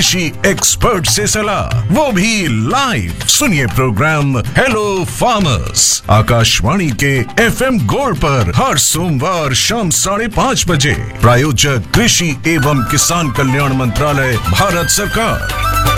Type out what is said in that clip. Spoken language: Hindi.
कृषि एक्सपर्ट से सलाह, वो भी लाइव। सुनिए प्रोग्राम हेलो फार्मर्स आकाशवाणी के FM गोल्ड पर हर सोमवार शाम 5:30 बजे। प्रायोजक कृषि एवं किसान कल्याण मंत्रालय, भारत सरकार।